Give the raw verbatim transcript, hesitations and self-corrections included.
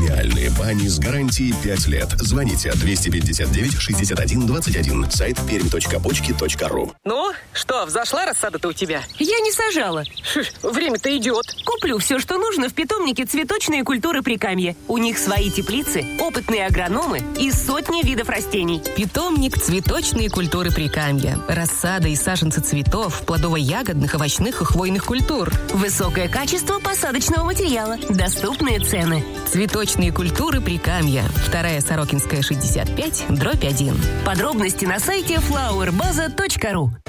Премиальные бани с гарантией пять лет. Звоните двести пятьдесят девять шестьдесят один двадцать один. Сайт пермь точка бочки точка ру. Ну, что, взошла рассада-то у тебя? Я не сажала. Шиш, время-то идет. Куплю все, что нужно в питомнике «Цветочные культуры Прикамья». У них свои теплицы, опытные агрономы и сотни видов растений. Питомник «Цветочные культуры Прикамья». Рассада и саженцы цветов, плодово-ягодных, овощных и хвойных культур. Высокое качество посадочного материала. Доступные цены. «Цветочные культуры Прикамья». Вторая Сорокинская, шестьдесят пять, дробь один. Подробности на сайте флауэр база точка ру.